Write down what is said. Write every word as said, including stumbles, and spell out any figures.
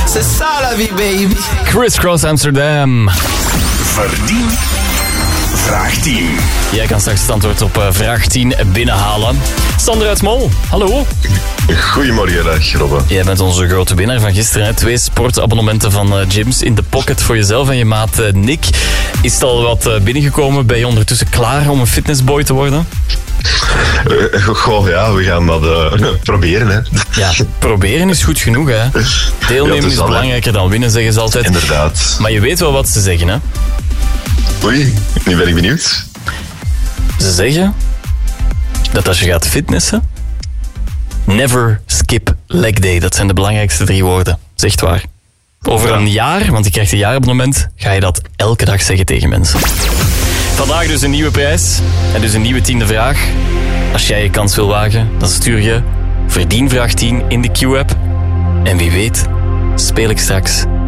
C'est ça la vie, baby. Crisscross Amsterdam. Verdien vraag tien. Jij kan straks het antwoord op uh, vraag tien binnenhalen. Sander uit Mol, hallo. Goedemorgen, dag Robbe. Jij bent onze grote winnaar van gisteren. Hè? Twee sportabonnementen van uh, gyms in de pocket voor jezelf en je maat uh, Nick. Is het al wat uh, binnengekomen? Ben je ondertussen klaar om een fitnessboy te worden? Uh, goh, ja, we gaan dat uh, proberen, hè. Ja, proberen is goed genoeg, hè. Deelnemen ja, is, is al, belangrijker dan winnen, zeggen ze altijd. Inderdaad. Maar je weet wel wat ze zeggen, hè. Oei, nu ben ik benieuwd. Ze zeggen dat als je gaat fitnessen, never skip leg day. Dat zijn de belangrijkste drie woorden. Zegt waar. Over een jaar, want je krijgt een jaarabonnement, ga je dat elke dag zeggen tegen mensen. Vandaag dus een nieuwe prijs en dus een nieuwe tiende vraag. Als jij je kans wil wagen, dan stuur je Verdien vraag tien in de Q-app. En wie weet, speel ik straks